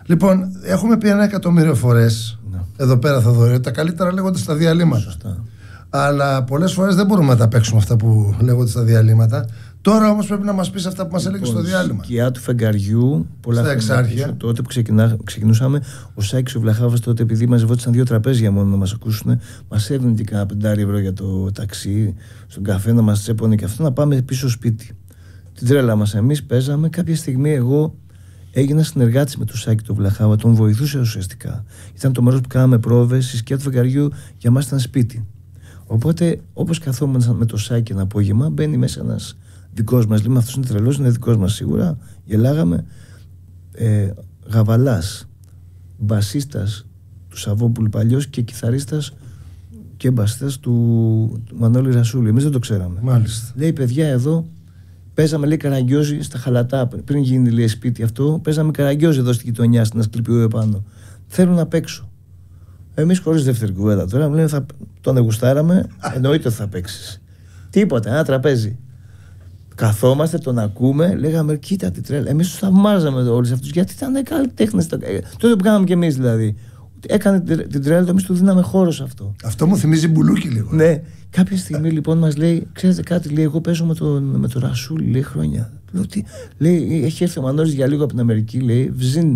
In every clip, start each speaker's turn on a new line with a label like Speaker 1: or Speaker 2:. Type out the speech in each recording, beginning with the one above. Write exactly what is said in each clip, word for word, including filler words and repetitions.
Speaker 1: Λοιπόν, έχουμε πει ένα εκατομμύριο φορές ναι. εδώ πέρα, Θοδωρή, τα καλύτερα λέγονται στα διαλύματα. Σωστά. Αλλά πολλές φορές δεν μπορούμε να τα παίξουμε αυτά που λέγονται στα διαλύματα. Τώρα όμως πρέπει να μας πεις αυτά που μας έλεγε στο διάλειμμα.
Speaker 2: Η σκιά του φεγγαριού, πολλά
Speaker 1: χρόνια
Speaker 2: τότε που ξεκινά, ξεκινούσαμε, ο Σάκης ο Βλαχάβας τότε, επειδή μαζευόταν δύο τραπέζια μόνο να μας ακούσουν, μας έδινε και κάνα πεντάρι ευρώ για το ταξί, στον καφέ να μας τσέπωνε και αυτό, να πάμε πίσω σπίτι. Την τρέλα μας, εμείς παίζαμε. Κάποια στιγμή εγώ έγινα συνεργάτης με τον Σάκη τον Βλαχάβα, τον βοηθούσε ουσιαστικά. Ήταν το μέρος που κάναμε πρόβες, η σκιά του φεγγαριού για μας ήταν σπίτι. Οπότε, όπως καθόμασταν με το Σάκη ένα απόγευμα, μπαίνει μέσα ένας δικός μας, λέμε αυτός είναι τρελός, είναι δικός μας σίγουρα, γελάγαμε. ε, Γαβαλάς, μπασίστας του Σαββόπουλου παλιός και κιθαρίστας και μπασίστας του, του Μανώλη Ρασούλη. Εμείς δεν το ξέραμε.
Speaker 1: Μάλιστα.
Speaker 2: Λέει, παιδιά, εδώ παίζαμε, λέει, καραγκιόζι στα Χαλατά, πριν γίνει, λέει, σπίτι αυτό, παίζαμε καραγκιόζι εδώ στην γειτονιά, στην Ασκληπιού επάνω. Θέλω να παίξω. Εμείς χωρίς δεύτερη κουβέντα τώρα, μου λένε, θα τον εγουστάραμε, εννοείται ότι θα παίξεις. Τίποτα, ένα τραπέζι. Καθόμαστε, τον ακούμε, λέγαμε, κοίτα τι τρέλα. Εμείς τους θαυμάζαμε όλους αυτούς, γιατί ήταν καλλιτέχνες. Τότε που κάναμε κι εμείς δηλαδή. Έκανε την τρέλα, εμείς του δίναμε χώρο σε αυτό.
Speaker 1: Αυτό μου θυμίζει μπουλούκι λίγο.
Speaker 2: Ναι, κάποια στιγμή λοιπόν μας λέει, ξέρετε κάτι, λέει, εγώ παίζω με τον, με τον Ρασούλη, λέει, χρόνια. Λέω, τι, λέει, έχει έρθει ο Μανώλης για λίγο από την Αμερική, λέει, βζίν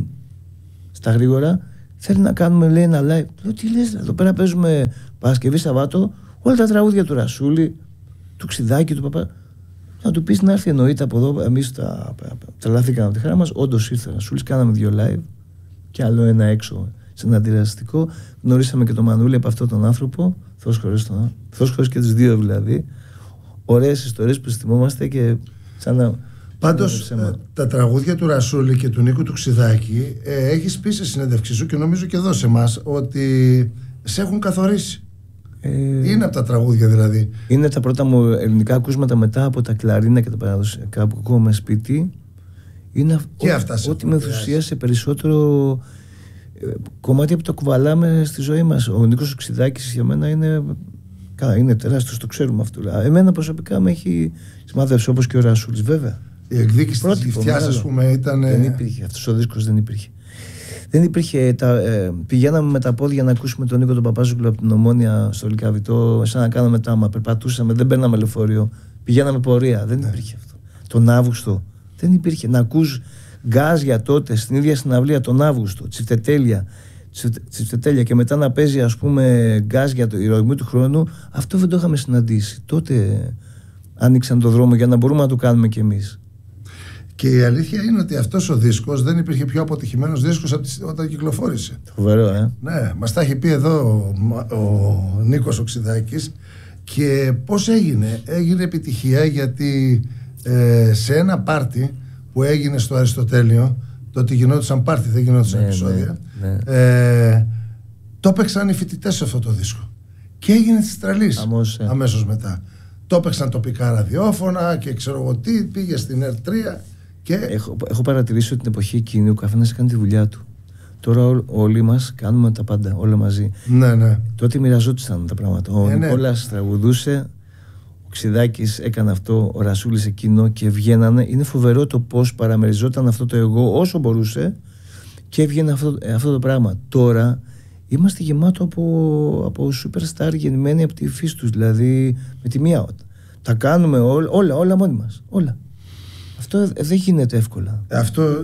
Speaker 2: στα γρήγορα, θέλει να κάνουμε, λέει, ένα live. Λέω, τι λες, εδώ πέρα παίζουμε Παρασκευή, Σαββάτο, όλα τα τραγούδια του Ρασούλη, του Ξιδάκη, του Παπά. Να του πεις να έρθει, εννοείται από εδώ. Εμείς τα τρελαθήκαμε από τη χαρά μας. Όντως ήρθε ο Ρασούλης, κάναμε δύο live και άλλο ένα έξω σε ένα αντιδραστικό. Γνωρίσαμε και τον Μανούλη από αυτόν τον άνθρωπο. Θεός χωρίς και τους δύο δηλαδή. Ωραίες ιστορίες που θυμόμαστε και σαν να.
Speaker 1: Πάντως ε, τα τραγούδια του Ρασούλη και του Νίκου του Ξιδάκη ε, έχεις πει σε συνέντευξή σου και νομίζω και εδώ σε εμάς ότι σε έχουν καθορίσει. Ε, είναι από τα τραγούδια δηλαδή.
Speaker 2: Είναι τα πρώτα μου ελληνικά ακούσματα μετά από τα κλαρίνα και τα παραδοσιακά που ακούγαμε σπίτι. Είναι
Speaker 1: και
Speaker 2: ό,
Speaker 1: αυτά
Speaker 2: ό,τι με ενθουσίασε περισσότερο ε, κομμάτι που το κουβαλάμε στη ζωή μας. Ο Νίκος Ξιδάκης για μένα είναι, είναι τεράστιος, το ξέρουμε αυτό. Εμένα προσωπικά με έχει σημαδεύσει, όπως και ο Ρασούλης, βέβαια.
Speaker 1: Η εκδίκηση της Γυφτιάς, ας πούμε, ήταν.
Speaker 2: Δεν υπήρχε. Αυτός ο δίσκος δεν υπήρχε. Δεν υπήρχε. Τα, ε, πηγαίναμε με τα πόδια να ακούσουμε τον Νίκο τον Παπάζογλου από την Ομόνια στο Λυκαβητό, σαν να κάναμε τάμα. Περπατούσαμε, δεν παίρναμε λεωφορείο. Πηγαίναμε πορεία. Δεν ναι. υπήρχε αυτό. Τον Αύγουστο δεν υπήρχε. Να ακούς γκάζια τότε στην ίδια συναυλία τον Αύγουστο, τσιφτετέλεια. Τσιφτετέλεια και μετά να παίζει, ας πούμε, γκάζια το ηρωισμό του χρόνου. Αυτό δεν το είχαμε συναντήσει. Τότε άνοιξαν το δρόμο για να μπορούμε να το κάνουμε κι εμείς.
Speaker 1: Και η αλήθεια είναι ότι αυτός ο δίσκος δεν υπήρχε πιο αποτυχημένος δίσκος από τη, όταν κυκλοφόρησε.
Speaker 2: Φοβερό, ε.
Speaker 1: Ναι, μας τα έχει πει εδώ ο, ο Νίκος ο Ξιδάκης. Και πώς έγινε. Έγινε επιτυχία γιατί ε, σε ένα πάρτι που έγινε στο Αριστοτέλειο, το ότι γινόντουσαν πάρτι, δεν γινόντουσαν ναι, επεισόδια, ναι, ναι. Ε, το έπαιξαν οι φοιτητές σε αυτό το δίσκο. Και έγινε της τρελής
Speaker 2: Αμώς, ε.
Speaker 1: αμέσως μετά. Το έπαιξαν τοπικά ραδιόφωνα και ξέρω εγώ τι, πήγε στην Ερ τρία. Και...
Speaker 2: Έχω, έχω παρατηρήσει ότι την εποχή εκείνη ο καθένας έκανε τη δουλειά του. Τώρα ό, όλοι μας κάνουμε τα πάντα, όλα μαζί.
Speaker 1: Ναι, ναι.
Speaker 2: Τότε μοιραζόντουσαν τα πράγματα. Ο ε, Νικόλας ναι. τραγουδούσε, ο Ξιδάκης έκανε αυτό, ο Ρασούλης εκείνο και βγαίνανε. Είναι φοβερό το πώς παραμεριζόταν αυτό το εγώ όσο μπορούσε και έβγαινε αυτό, αυτό το πράγμα. Τώρα είμαστε γεμάτο από, από superstar γεννημένοι από τη φύση τους, δηλαδή με τη μία. Τα κάνουμε όλα, όλα, όλα μόνοι μας. Όλα. Αυτό δεν γίνεται εύκολα.
Speaker 1: Αυτό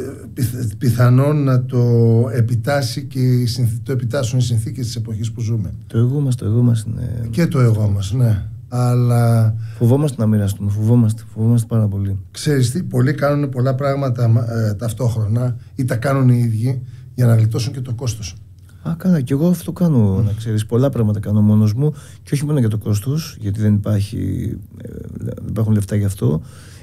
Speaker 1: πιθ, πιθανόν να το επιτάσει και οι συνθ, το επιτάσσουν οι συνθήκες της εποχής που ζούμε.
Speaker 2: Το εγώ μας, το εγώ μας είναι...
Speaker 1: Και το εγώ μας, ναι. Αλλά...
Speaker 2: Φοβόμαστε να μοιραστούμε, φοβόμαστε, φοβόμαστε πάρα πολύ.
Speaker 1: Ξέρεις τι, πολλοί κάνουν πολλά πράγματα ε, ταυτόχρονα ή τα κάνουν οι ίδιοι για να γλιτώσουν και το κόστος.
Speaker 2: Α, καλά, και εγώ αυτό κάνω, mm. να ξέρεις. Πολλά πράγματα κάνω μόνος μου και όχι μόνο για το κόστος, γιατί δεν, υπάρχει, ε, δεν υπάρχουν λεφτά γι' αυτό.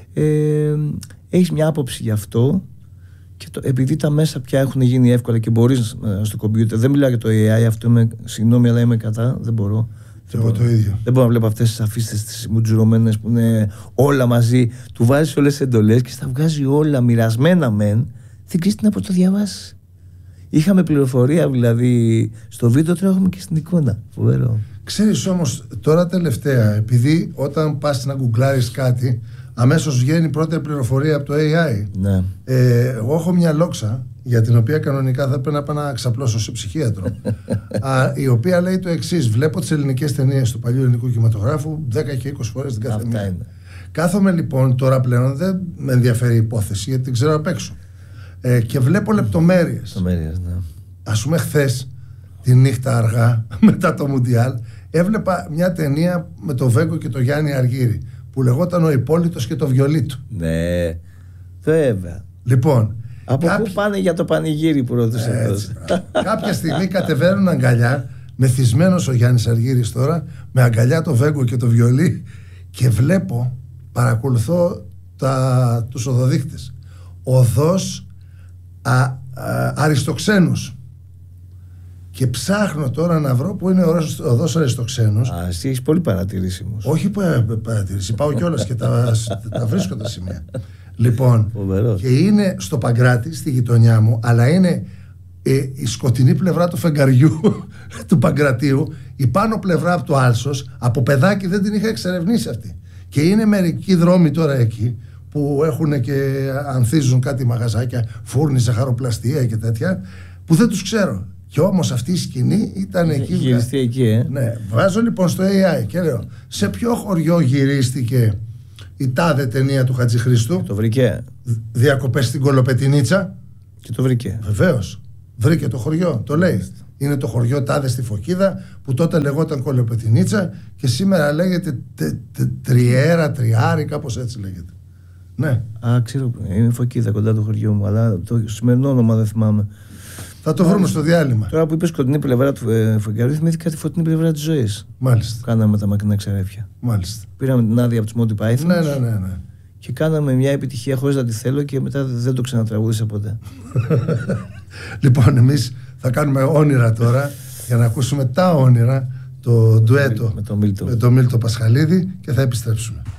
Speaker 2: Ε, έχεις μια άποψη γι' αυτό και το, επειδή τα μέσα πια έχουν γίνει εύκολα και μπορείς ε, στο κομπιούτερ, δεν μιλάω για το έι άι, αυτό είμαι, συγγνώμη, αλλά είμαι κατά, δεν μπορώ.
Speaker 1: Δεν μπορώ, το ίδιο.
Speaker 2: Δεν μπορώ να βλέπω αυτές τις αφίστες τις μουτζουρωμένες που είναι όλα μαζί, του βάζεις όλες τις εντολές και στα βγάζει όλα μοιρασμένα μεν, δεν ξέρεις τι να πρωτοδιαβάσεις. Είχαμε πληροφορία δηλαδή στο βίντεο, τώρα έχουμε και στην εικόνα. Φοβερό.
Speaker 1: Ξέρεις όμως τώρα τελευταία, επειδή όταν πας να γκουγκλάρεις κάτι, αμέσως βγαίνει πρώτη πληροφορία από το έι άι.
Speaker 2: Ναι.
Speaker 1: Ε, εγώ έχω μια λόξα για την οποία κανονικά θα πρέπει να πάω να ξαπλώσω σε ψυχίατρο. Α, η οποία λέει το εξής: βλέπω τις ελληνικές ταινίες του παλιού ελληνικού κινηματογράφου δέκα και είκοσι φορές την κάθε μία. Κάθομαι λοιπόν τώρα πλέον, δεν με ενδιαφέρει η υπόθεση γιατί την ξέρω απ' έξω. Ε, και βλέπω λεπτομέρειες.
Speaker 2: Λεπτομέρειες, ναι.
Speaker 1: Ας πούμε, χθες τη νύχτα αργά, μετά το Μουντιάλ, έβλεπα μια ταινία με το Βέγκο και το Γιάννη Αργύρη που λεγόταν Ο Υπόλυτος και το βιολί του.
Speaker 2: Ναι, βέβαια.
Speaker 1: Λοιπόν,
Speaker 2: από
Speaker 1: κάποιοι...
Speaker 2: πού πάνε για το πανηγύρι που ρωτούσε.
Speaker 1: Κάποια στιγμή κατεβαίνουν αγκαλιά, μεθυσμένος ο Γιάννης Αργύρης τώρα, με αγκαλιά το Βέγκο και το βιολί, και βλέπω, παρακολουθώ τα, τους οδοδείκτες. Οδός α, α, Αριστοξένους. Και ψάχνω τώρα να βρω που είναι ο οδός Αριστοξένους.
Speaker 2: Α, εσύ έχεις πολύ παρατηρήσει όμως.
Speaker 1: Όχι παρατηρήσει, πάω κιόλας και τα, τα βρίσκω τα σημεία. Λοιπόν,
Speaker 2: Φοβερός.
Speaker 1: Και είναι στο Παγκράτη, στη γειτονιά μου, αλλά είναι ε, η σκοτεινή πλευρά του φεγγαριού του Παγκρατίου, η πάνω πλευρά από το Άλσος. Από παιδάκι δεν την είχα εξερευνήσει αυτή. Και είναι μερικοί δρόμοι τώρα εκεί που έχουν και ανθίζουν κάτι μαγαζάκια, φούρνη, ζαχαροπλαστεία και τέτοια, που δεν τους ξέρω. Και όμως αυτή η σκηνή ήταν εκεί.
Speaker 2: Γυριστεί εκεί, ε.
Speaker 1: Ναι. Βάζω λοιπόν στο έι άι και λέω: σε ποιο χωριό γυρίστηκε η τάδε ταινία του Χατζηχρήστου?
Speaker 2: Το βρήκε.
Speaker 1: Διακοπές στην Κολοπετινίτσα.
Speaker 2: Και το βρήκε.
Speaker 1: Βεβαίως. Βρήκε το χωριό. Το λέει. Είναι το χωριό τάδε στη Φωκίδα, που τότε λεγόταν Κολοπετινίτσα και σήμερα λέγεται τε, τε, Τριέρα, Τριάρη, κάπως έτσι λέγεται. Ναι.
Speaker 2: Α, ξέρω. Είναι Φωκίδα κοντά το χωριό μου, αλλά το σημερινό όνομα δεν θυμάμαι.
Speaker 1: Θα το βρούμε στο διάλειμμα.
Speaker 2: Τώρα που είπες σκοτεινή πλευρά του ε, φεγγαριού, θυμήθηκα τη φωτεινή πλευρά της ζωής.
Speaker 1: Μάλιστα.
Speaker 2: Κάναμε τα μακρινά ξερέφια.
Speaker 1: Μάλιστα.
Speaker 2: Πήραμε την άδεια από τους Monty Python.
Speaker 1: Ναι, ναι, ναι, ναι.
Speaker 2: Και κάναμε μια επιτυχία χωρίς να τη θέλω και μετά δεν το ξανατραγούδισα ποτέ.
Speaker 1: Λοιπόν, εμείς θα κάνουμε όνειρα τώρα για να ακούσουμε τα όνειρα, το ντουέτο
Speaker 2: με τον Μίλτο
Speaker 1: με τον Μίλτο Πασχαλίδη, και θα επιστρέψουμε.